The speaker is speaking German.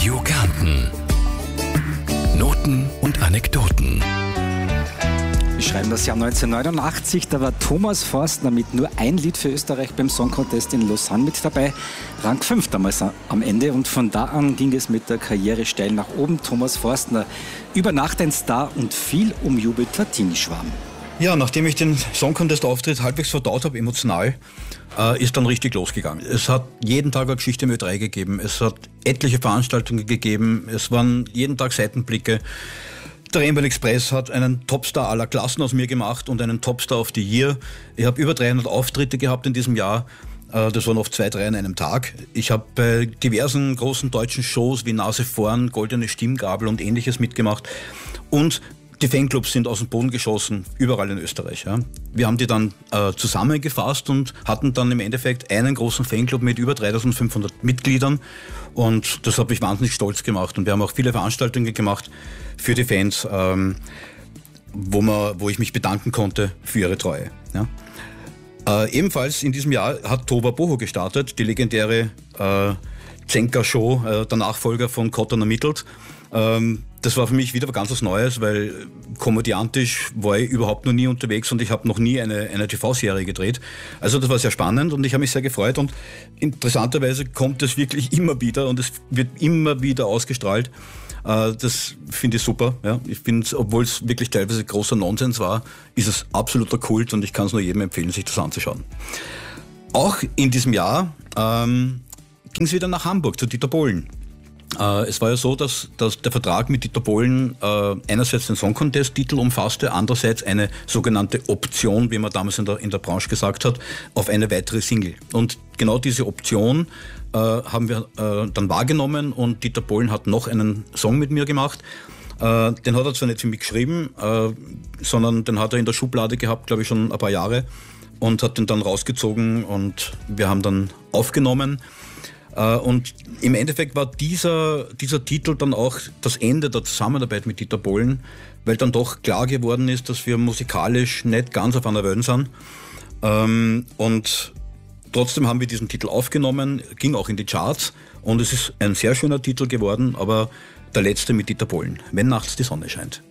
Radio Kärnten. Noten und Anekdoten. Wir schreiben das Jahr 1989, da war Thomas Forstner mit nur ein Lied für Österreich beim Song Contest in Lausanne mit dabei. Rang 5 damals am Ende und von da an ging es mit der Karriere steil nach oben. Thomas Forstner, über Nacht ein Star und viel umjubelt Latini-Schwarm. Ja, nachdem ich den Song Contest-Auftritt halbwegs verdaut habe, emotional, ist dann richtig losgegangen. Es hat jeden Tag eine Geschichte im Ö3 gegeben, es hat etliche Veranstaltungen gegeben, es waren jeden Tag Seitenblicke. Der Rainbow Express hat einen Topstar aller Klassen aus mir gemacht und einen Topstar of the Year. Ich habe über 300 Auftritte gehabt in diesem Jahr. Das waren oft 2, 3 an einem Tag. Ich habe bei diversen großen deutschen Shows wie Nase vorn, Goldene Stimmgabel und ähnliches mitgemacht. Und die Fanclubs sind aus dem Boden geschossen, überall in Österreich. Ja. Wir haben die dann zusammengefasst und hatten dann im Endeffekt einen großen Fanclub mit über 3500 Mitgliedern. Und das hat mich wahnsinnig stolz gemacht. Und wir haben auch viele Veranstaltungen gemacht für die Fans, wo ich mich bedanken konnte für ihre Treue. Ja. Ebenfalls in diesem Jahr hat Tova Boho gestartet, die legendäre Zenker-Show, der Nachfolger von Cotton ermittelt. Das war für mich wieder ganz was Neues, weil komödiantisch war ich überhaupt noch nie unterwegs und ich habe noch nie eine TV-Serie gedreht. Also das war sehr spannend und ich habe mich sehr gefreut und interessanterweise kommt es wirklich immer wieder und es wird immer wieder ausgestrahlt. Das finde ich super. Ja. Ich finde, obwohl es wirklich teilweise großer Nonsens war, ist es absoluter Kult und ich kann es nur jedem empfehlen, sich das anzuschauen. Auch in diesem Jahr ging es wieder nach Hamburg zu Dieter Bohlen. Es war ja so, dass der Vertrag mit Dieter Bohlen einerseits den Song Contest-Titel umfasste, andererseits eine sogenannte Option, wie man damals in der Branche gesagt hat, auf eine weitere Single. Und genau diese Option haben wir dann wahrgenommen und Dieter Bohlen hat noch einen Song mit mir gemacht. Den hat er zwar nicht für mich geschrieben, sondern den hat er in der Schublade gehabt, glaube ich, schon ein paar Jahre und hat den dann rausgezogen und wir haben dann aufgenommen. Und im Endeffekt war dieser Titel dann auch das Ende der Zusammenarbeit mit Dieter Bohlen, weil dann doch klar geworden ist, dass wir musikalisch nicht ganz auf einer Welle sind. Und trotzdem haben wir diesen Titel aufgenommen, ging auch in die Charts und es ist ein sehr schöner Titel geworden, aber der letzte mit Dieter Bohlen, Wenn nachts die Sonne scheint.